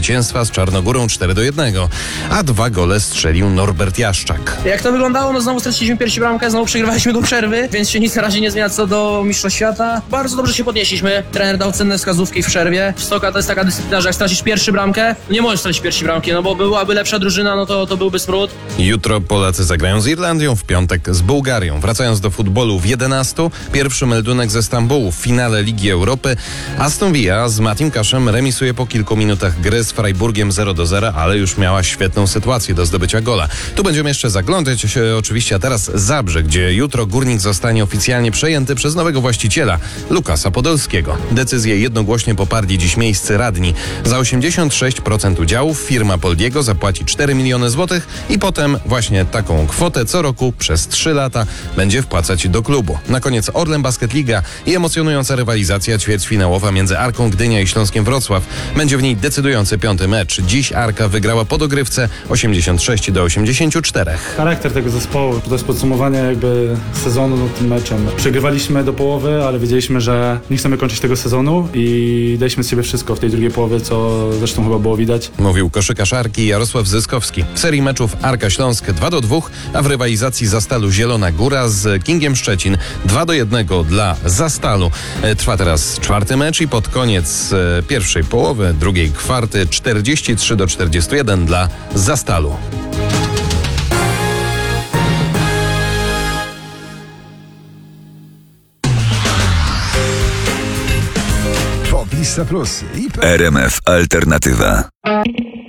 zwycięstwa z Czarnogórą 4-1, a 2 gole strzelił Norbert Jaszczak. Jak to wyglądało? No znowu straciliśmy pierwszą bramkę, znowu przegrywaliśmy do przerwy, więc się nic na razie nie zmienia co do Mistrzostw Świata. Bardzo dobrze się podnieśliśmy. Trener dał cenne wskazówki w przerwie. W Stoka to jest taka dyscyplina, że jak stracisz pierwszą bramkę, nie możesz stracić pierwszej bramki, no bo byłaby lepsza drużyna, no to byłby smród. Jutro Polacy zagrają z Irlandią, w piątek z Bułgarią. Wracając do futbolu w 11, pierwszy meldunek ze Stambułu w finale Ligi Europy. Aston Villa z Mattim Cashem remisuje po kilku minutach gry z Freiburgiem 0-0, ale już miała świetną sytuację do zdobycia gola. Tu będziemy jeszcze zaglądać się oczywiście, a teraz Zabrze, gdzie jutro Górnik zostanie oficjalnie przejęty przez nowego właściciela, Lukasa Podolskiego. Decyzję jednogłośnie poparli dziś miejscy radni. Za 86% udziałów firma Poldiego zapłaci 4 miliony złotych i potem właśnie taką kwotę co roku przez 3 lata będzie wpłacać do klubu. Na koniec Orlen Basket Liga i emocjonująca rywalizacja ćwierćfinałowa między Arką Gdynia i Śląskiem Wrocław. Będzie w niej decydujący 5. mecz. Dziś Arka wygrała po dogrywce 86-84. Charakter tego zespołu, to jest podsumowanie jakby sezonu tym meczem. Przegrywaliśmy do połowy, ale wiedzieliśmy, że nie chcemy kończyć tego sezonu i daliśmy z siebie wszystko w tej drugiej połowie, co zresztą chyba było widać. Mówił koszykarz Arki Jarosław Zyskowski. W serii meczów Arka Śląsk 2-2, a w rywalizacji Zastalu Zielona Góra z Kingiem Szczecin 2-1 dla Zastalu. Trwa teraz 4. mecz i pod koniec pierwszej połowy, drugiej kwarty 43-41 dla Zastalu. Poplista Plus i RMF Alternatywa.